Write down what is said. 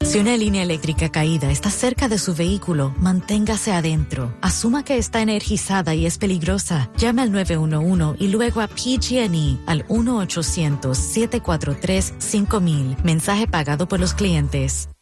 Si una línea eléctrica caída está cerca de su vehículo, manténgase adentro. Asuma que está energizada y es peligrosa. Llame al 911 y luego a PG&E al 1-800-743-5000. Mensaje pagado por los clientes.